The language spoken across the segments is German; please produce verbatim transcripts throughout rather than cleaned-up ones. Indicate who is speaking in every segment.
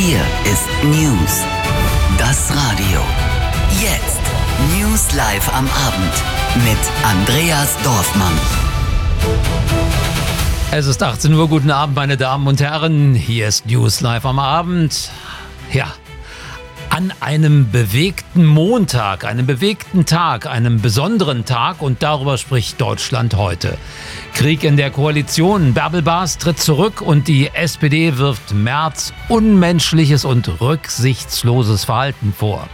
Speaker 1: Hier ist News. Das Radio. Jetzt. News live am Abend mit Andreas Dorfmann.
Speaker 2: Es ist achtzehn Uhr. Guten Abend, meine Damen und Herren. Hier ist News live am Abend. Ja, an einem bewegten Montag, einem bewegten Tag, einem besonderen Tag, und darüber spricht Deutschland heute. Krieg in der Koalition. Bärbel Baas tritt zurück und die S P D wirft Merz unmenschliches und rücksichtsloses Verhalten vor.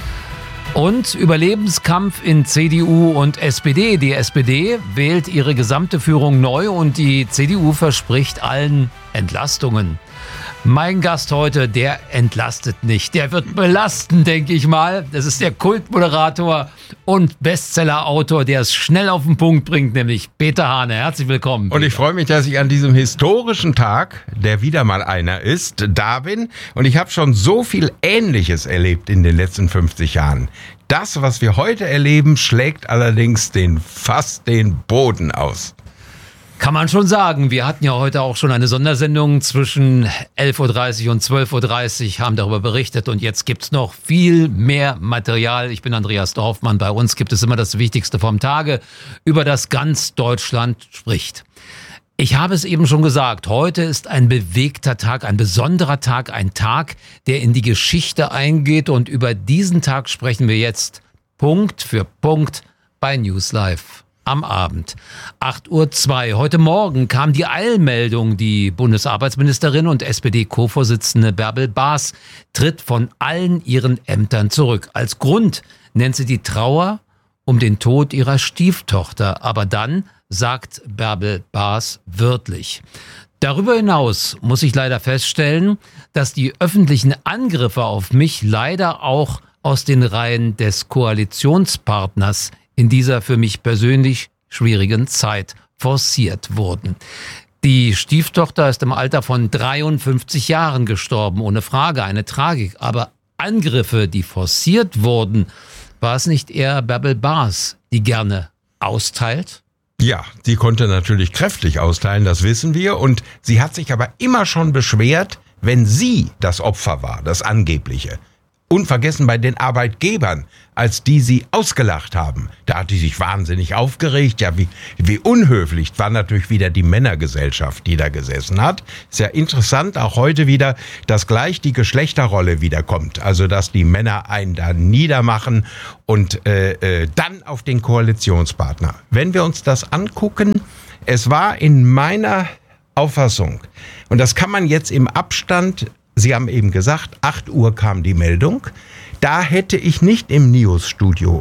Speaker 2: Und Überlebenskampf in C D U und S P D. Die S P D wählt ihre gesamte Führung neu und die C D U verspricht allen Entlastungen. Mein Gast heute, der entlastet nicht. Der wird belasten, denke ich mal. Das ist der Kultmoderator und Bestsellerautor, der es schnell auf den Punkt bringt, nämlich Peter Hane. Herzlich willkommen, Peter.
Speaker 3: Und ich freue mich, dass ich an diesem historischen Tag, der wieder mal einer ist, da bin. Und ich habe schon so viel Ähnliches erlebt in den letzten fünfzig Jahren. Das, was wir heute erleben, schlägt allerdings den fast den Boden aus.
Speaker 2: Kann man schon sagen. Wir hatten ja heute auch schon eine Sondersendung zwischen elf Uhr dreißig und zwölf Uhr dreißig, haben darüber berichtet, und jetzt gibt's noch viel mehr Material. Ich bin Andreas Dorfmann. Bei uns gibt es immer das Wichtigste vom Tage, über das ganz Deutschland spricht. Ich habe es eben schon gesagt, heute ist ein bewegter Tag, ein besonderer Tag, ein Tag, der in die Geschichte eingeht, und über diesen Tag sprechen wir jetzt Punkt für Punkt bei News Live. Am Abend. acht Uhr zwei. Heute Morgen kam die Eilmeldung. Die Bundesarbeitsministerin und S P D-Co-Vorsitzende Bärbel Baas tritt von allen ihren Ämtern zurück. Als Grund nennt sie die Trauer um den Tod ihrer Stieftochter. Aber dann sagt Bärbel Baas wörtlich: Darüber hinaus muss ich leider feststellen, dass die öffentlichen Angriffe auf mich leider auch aus den Reihen des Koalitionspartners in dieser für mich persönlich schwierigen Zeit forciert wurden. Die Stieftochter ist im Alter von dreiundfünfzig Jahren gestorben, ohne Frage, eine Tragik. Aber Angriffe, die forciert wurden, war es nicht eher Bärbel Baas, die gerne austeilt?
Speaker 3: Ja, sie konnte natürlich kräftig austeilen, das wissen wir. Und sie hat sich aber immer schon beschwert, wenn sie das Opfer war, das Angebliche. Unvergessen bei den Arbeitgebern, als die sie ausgelacht haben. Da hat die sich wahnsinnig aufgeregt. Ja, wie, wie unhöflich. War natürlich wieder die Männergesellschaft, die da gesessen hat. Ist ja interessant, auch heute wieder, dass gleich die Geschlechterrolle wiederkommt. Also, dass die Männer einen da niedermachen und äh, äh, dann auf den Koalitionspartner. Wenn wir uns das angucken, es war in meiner Auffassung, und das kann man jetzt im Abstand, Sie haben eben gesagt, acht Uhr kam die Meldung. Da hätte ich nicht im News-Studio